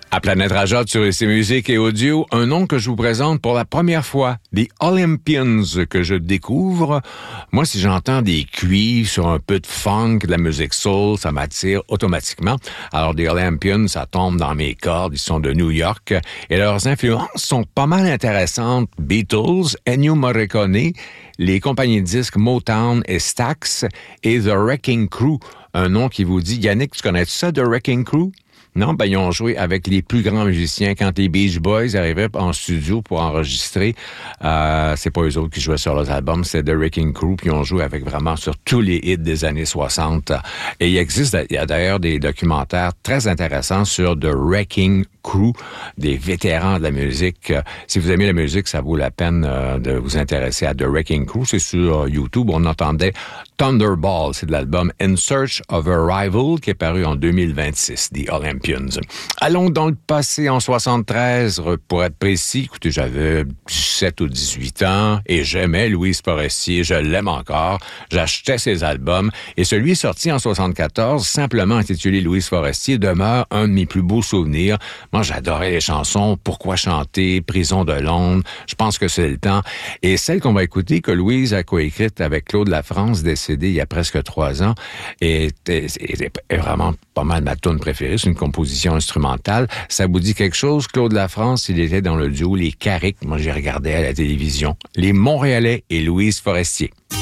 À Planète Rajot sur ici Musique et Audio, un nom que je vous présente pour la première fois, The Olympians, que je découvre. Moi, si j'entends des cuivres sur un peu de funk, de la musique soul, ça m'attire automatiquement. Alors, The Olympians, ça tombe dans mes cordes, ils sont de New York, et leurs influences sont pas mal intéressantes. Beatles, Ennio Morricone, les compagnies de disques Motown et Stax, et The Wrecking Crew, un nom qui vous dit, Yannick, tu connais ça, The Wrecking Crew? Non, ils ont joué avec les plus grands musiciens. Quand les Beach Boys arrivaient en studio pour enregistrer, c'est pas eux autres qui jouaient sur leurs albums, c'est The Wrecking Crew, puis ils ont joué avec vraiment sur tous les hits des années 60. Et il y a d'ailleurs des documentaires très intéressants sur The Wrecking Crew, des vétérans de la musique. Si vous aimez la musique, ça vaut la peine de vous intéresser à The Wrecking Crew. C'est sur YouTube. On entendait Thunderball, c'est de l'album In Search of a Rival qui est paru en 2026, The Olympians. Allons dans le passé, en 73, pour être précis. Écoutez, j'avais 17 ou 18 ans et j'aimais Louis Forestier, je l'aime encore. J'achetais ses albums et celui sorti en 74, simplement intitulé Louis Forestier, demeure un de mes plus beaux souvenirs. Moi, j'adorais les chansons Pourquoi chanter, Prison de Londres, Je pense que c'est le temps. Et celle qu'on va écouter, que Louise a coécrite avec Claude Lafrance, décédé il y a presque 3 ans, est vraiment pas mal ma tune préférée. C'est une composition instrumentale. Ça vous dit quelque chose? Claude Lafrance, il était dans le duo Les Carrick. Moi, j'ai regardé à la télévision. Les Montréalais et Louise Forestier.